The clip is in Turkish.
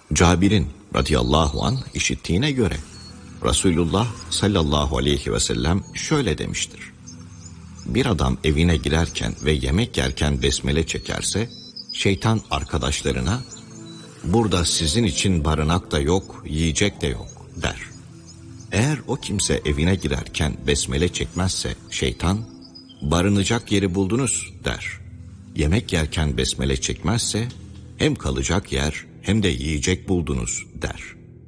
Cabir'in radıyallahu anh işittiğine göre Resulullah sallallahu aleyhi ve sellem şöyle demiştir: bir adam evine girerken ve yemek yerken besmele çekerse, şeytan arkadaşlarına, burada sizin için barınak da yok, yiyecek de yok der. Eğer o kimse evine girerken besmele çekmezse, şeytan, barınacak yeri buldunuz der. Yemek yerken besmele çekmezse, hem kalacak yer hem de yiyecek buldunuz der.